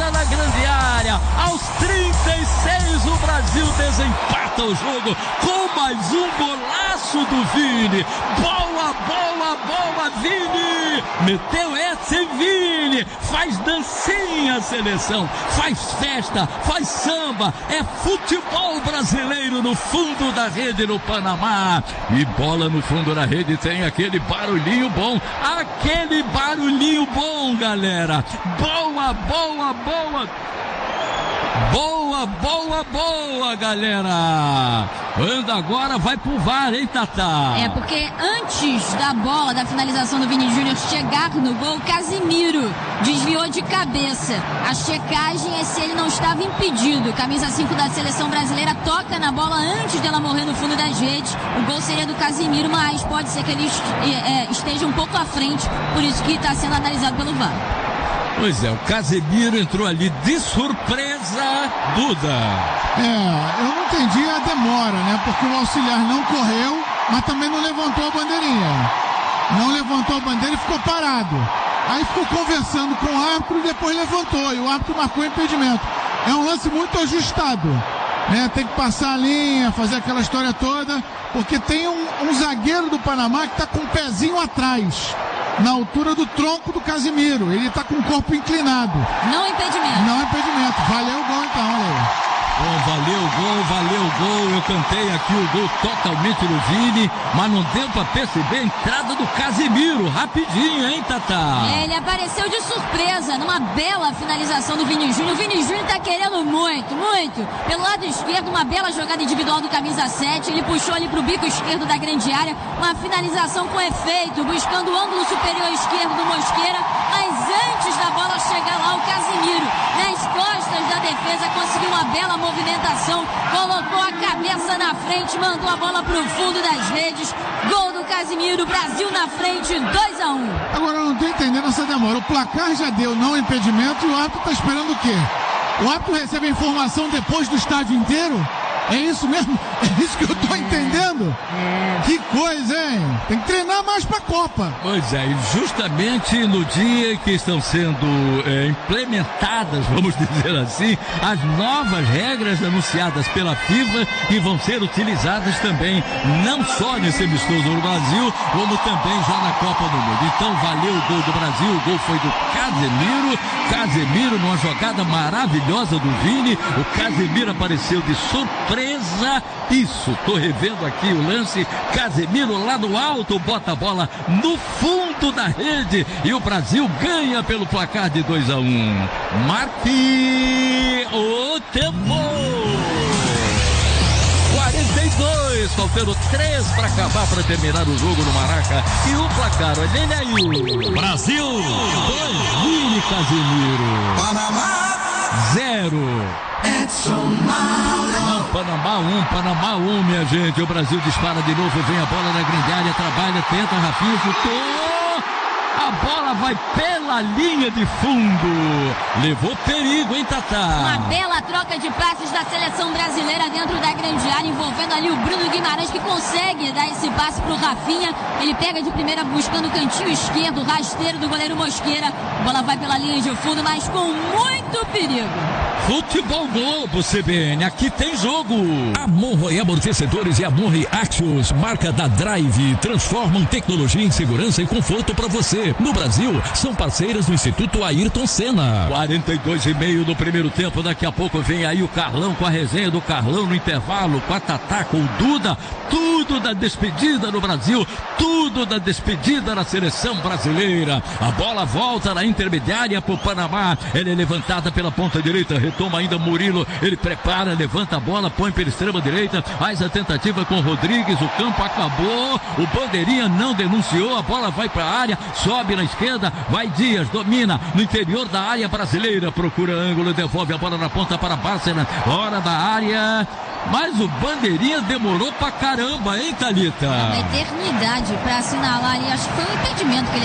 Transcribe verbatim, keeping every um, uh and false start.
esquerda na grande área. Aos trinta e seis o Brasil desempata o jogo com mais um golaço do Vini. Boa, boa, boa, Vini! Meteu essa em Vini! Faz dancinha a seleção, faz festa, faz samba, é futebol brasileiro no fundo da rede no Panamá. E bola no fundo da rede tem aquele barulhinho bom, aquele barulhinho bom, galera. Boa, boa, boa. Boa, boa, boa, galera. Anda agora, vai pro V A R, hein, Tatá? É, porque antes da bola, da finalização do Vini Júnior chegar no gol, Casemiro desviou de cabeça. A checagem é se ele não estava impedido. Camisa cinco da seleção brasileira toca na bola antes dela morrer no fundo das redes. O gol seria do Casemiro, mas pode ser que ele é, esteja um pouco à frente, por isso que está sendo analisado pelo V A R. Pois é, o Casemiro entrou ali de surpresa, Duda. É, eu não entendi a demora, né? Porque o auxiliar não correu, mas também não levantou a bandeirinha. Não levantou a bandeira e ficou parado. Aí ficou conversando com o árbitro e depois levantou. E o árbitro marcou impedimento. É um lance muito ajustado, né? Tem que passar a linha, fazer aquela história toda, porque tem um, um zagueiro do Panamá que está com o pezinho atrás, na altura do tronco do Casemiro. Ele está com o corpo inclinado. Não impedimento. Não impedimento. Valeu o gol então, olha aí. Bom, valeu o gol, valeu o gol. Eu cantei aqui o gol totalmente do Vini, mas não deu pra perceber a entrada do Casemiro. Rapidinho, hein, Tatá? É, ele apareceu de surpresa numa bela finalização do Vini Júnior. O Vini Júnior tá querendo muito, muito. Pelo lado esquerdo, uma bela jogada individual do camisa sete. Ele puxou ali pro bico esquerdo da grande área. Uma finalização com efeito, buscando o ângulo superior esquerdo do Mosquera. Mas antes da bola chegar lá, o Casemiro, nas costas da defesa, conseguiu uma bela movimentação, colocou a cabeça na frente, mandou a bola pro fundo das redes. Gol do Casemiro, Brasil na frente, dois a um. Agora eu não tô entendendo essa demora. O placar já deu não impedimento e o árbitro tá esperando o quê? O árbitro recebe a informação depois do estádio inteiro? É isso mesmo? É isso que eu tô entendendo? É. Que coisa, hein? Tem que treinar mais pra Copa. Pois é, e justamente no dia que estão sendo é, implementadas, vamos dizer assim, as novas regras anunciadas pela FIFA e vão ser utilizadas também, não só nesse amistoso no Brasil, como também já na Copa do Mundo. Então valeu o gol do Brasil, o gol foi do Casemiro, Casemiro numa jogada maravilhosa do Vini, o Casemiro apareceu de surpresa. Isso, tô revendo aqui o lance. Casemiro lá no alto, bota a bola no fundo da rede e o Brasil ganha pelo placar de dois a um. Marque o tempo. quarenta e dois, faltando três para acabar, para terminar o jogo no Maraca. E o placar, olha ele aí. Brasil dois, Vini Casemiro. Panamá zero. Edson Mauro. Não, Panamá um, Panamá um, minha gente. O Brasil dispara de novo, vem a bola na grande área, trabalha, tenta, Rafinha chutou. A bola vai pela linha de fundo. Levou perigo, hein, Tatá? Uma bela troca de passes da seleção brasileira dentro da grande área, envolvendo ali o Bruno Guimarães, que consegue dar esse passe pro Rafinha. Ele pega de primeira buscando o cantinho esquerdo, rasteiro do goleiro Mosquera. A bola vai pela linha de fundo, mas com muito perigo. Futebol Globo, C B N, aqui tem jogo. A Monroe Amortecedores e a Monroe Axios, marca da Drive, transformam tecnologia em segurança e conforto para você. No Brasil, são parceiras do Instituto Ayrton Senna. quarenta e dois e meio no primeiro tempo, daqui a pouco vem aí o Carlão com a resenha do Carlão no intervalo, com a Tatá, com o Duda, tudo da despedida no Brasil, tudo da despedida na seleção brasileira. A bola volta na intermediária pro Panamá, ela é levantada pela ponta direita, retoma ainda Murilo, ele prepara, levanta a bola, põe pela extrema direita, faz a tentativa com o Rodrigues, o campo acabou, o bandeirinha não denunciou, a bola vai para a área, sobe na esquerda, vai Dias, domina no interior da área brasileira, procura ângulo, devolve a bola na ponta para Bárcena, hora da área, mas o bandeirinha demorou pra caramba, hein, Thalita? Uma eternidade para assinalar ali, acho que foi um impedimento que ele